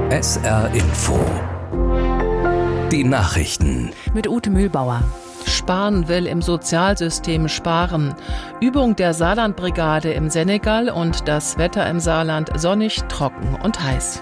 SR Info. Die Nachrichten. Mit Ute Mühlbauer. Spahn will im Sozialsystem sparen. Übung der Saarlandbrigade im Senegal und das Wetter im Saarland sonnig, trocken und heiß.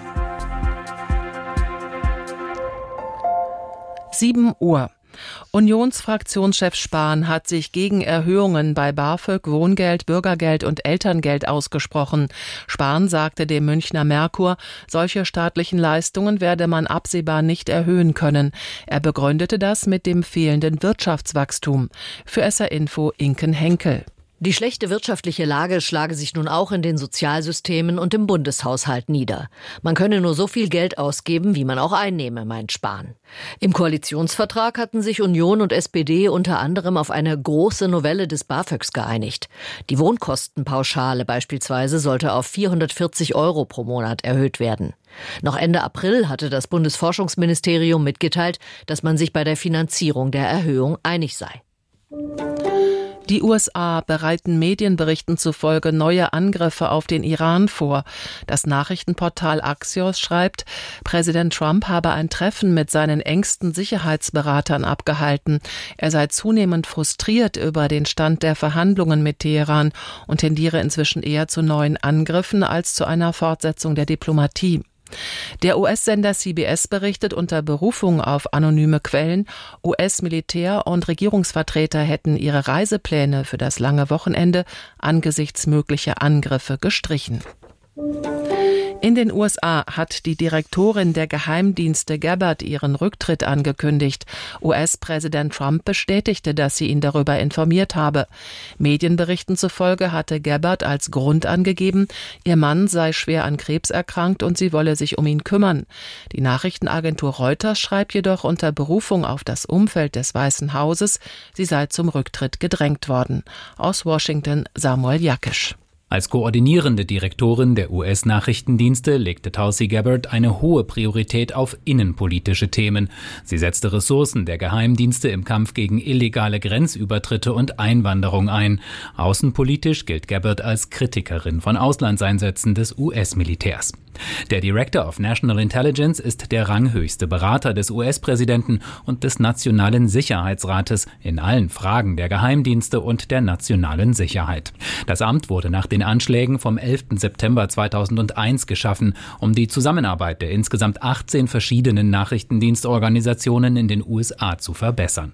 7 Uhr. Unionsfraktionschef Spahn hat sich gegen Erhöhungen bei BAföG, Wohngeld, Bürgergeld und Elterngeld ausgesprochen. Spahn sagte dem Münchner Merkur, solche staatlichen Leistungen werde man absehbar nicht erhöhen können. Er begründete das mit dem fehlenden Wirtschaftswachstum. Für SR Info Inken Henkel. Die schlechte wirtschaftliche Lage schlage sich nun auch in den Sozialsystemen und im Bundeshaushalt nieder. Man könne nur so viel Geld ausgeben, wie man auch einnehme, meint Spahn. Im Koalitionsvertrag hatten sich Union und SPD unter anderem auf eine große Novelle des BAföGs geeinigt. Die Wohnkostenpauschale beispielsweise sollte auf 440 € pro Monat erhöht werden. Noch Ende April hatte das Bundesforschungsministerium mitgeteilt, dass man sich bei der Finanzierung der Erhöhung einig sei. Die USA bereiten Medienberichten zufolge neue Angriffe auf den Iran vor. Das Nachrichtenportal Axios schreibt, Präsident Trump habe ein Treffen mit seinen engsten Sicherheitsberatern abgehalten. Er sei zunehmend frustriert über den Stand der Verhandlungen mit Teheran und tendiere inzwischen eher zu neuen Angriffen als zu einer Fortsetzung der Diplomatie. Der US-Sender CBS berichtet unter Berufung auf anonyme Quellen, US-Militär- und Regierungsvertreter hätten ihre Reisepläne für das lange Wochenende angesichts möglicher Angriffe gestrichen. In den USA hat die Direktorin der Geheimdienste Gabbard ihren Rücktritt angekündigt. US-Präsident Trump bestätigte, dass sie ihn darüber informiert habe. Medienberichten zufolge hatte Gabbard als Grund angegeben, ihr Mann sei schwer an Krebs erkrankt und sie wolle sich um ihn kümmern. Die Nachrichtenagentur Reuters schreibt jedoch unter Berufung auf das Umfeld des Weißen Hauses, sie sei zum Rücktritt gedrängt worden. Aus Washington Samuel Jakisch. Als koordinierende Direktorin der US-Nachrichtendienste legte Tulsi Gabbard eine hohe Priorität auf innenpolitische Themen. Sie setzte Ressourcen der Geheimdienste im Kampf gegen illegale Grenzübertritte und Einwanderung ein. Außenpolitisch gilt Gabbard als Kritikerin von Auslandseinsätzen des US-Militärs. Der Director of National Intelligence ist der ranghöchste Berater des US-Präsidenten und des Nationalen Sicherheitsrates in allen Fragen der Geheimdienste und der nationalen Sicherheit. Das Amt wurde nach den Anschlägen vom 11. September 2001 geschaffen, um die Zusammenarbeit der insgesamt 18 verschiedenen Nachrichtendienstorganisationen in den USA zu verbessern.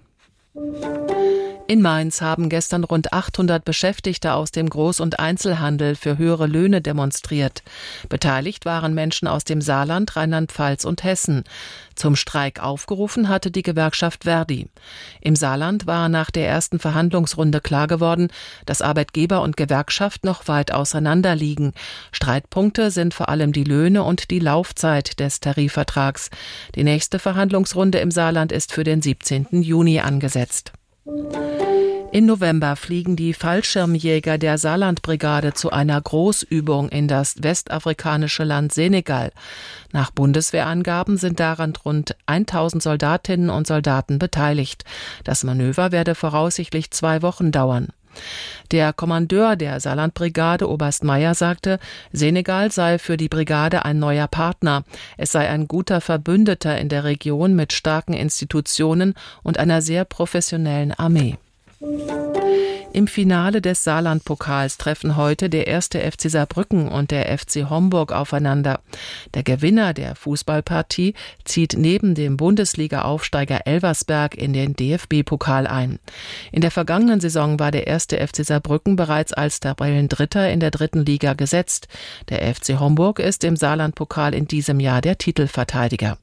In Mainz haben gestern rund 800 Beschäftigte aus dem Groß- und Einzelhandel für höhere Löhne demonstriert. Beteiligt waren Menschen aus dem Saarland, Rheinland-Pfalz und Hessen. Zum Streik aufgerufen hatte die Gewerkschaft Verdi. Im Saarland war nach der ersten Verhandlungsrunde klar geworden, dass Arbeitgeber und Gewerkschaft noch weit auseinander liegen. Streitpunkte sind vor allem die Löhne und die Laufzeit des Tarifvertrags. Die nächste Verhandlungsrunde im Saarland ist für den 17. Juni angesetzt. Im November fliegen die Fallschirmjäger der Saarlandbrigade zu einer Großübung in das westafrikanische Land Senegal. Nach Bundeswehrangaben sind daran rund 1000 Soldatinnen und Soldaten beteiligt. Das Manöver werde voraussichtlich 2 Wochen dauern. Der Kommandeur der Saarlandbrigade, Oberst Meyer, sagte, Senegal sei für die Brigade ein neuer Partner. Es sei ein guter Verbündeter in der Region mit starken Institutionen und einer sehr professionellen Armee. Im Finale des Saarland-Pokals treffen heute der 1. FC Saarbrücken und der FC Homburg aufeinander. Der Gewinner der Fußballpartie zieht neben dem Bundesliga-Aufsteiger Elversberg in den DFB-Pokal ein. In der vergangenen Saison war der 1. FC Saarbrücken bereits als Tabellendritter in der 3. Liga gesetzt. Der FC Homburg ist im Saarland-Pokal in diesem Jahr der Titelverteidiger.